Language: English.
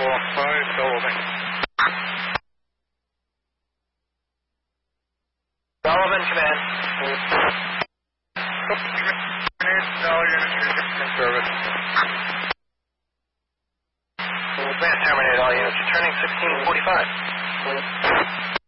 Sullivan. Sullivan, command. All units in service. Command, terminate all units. Returning 1645.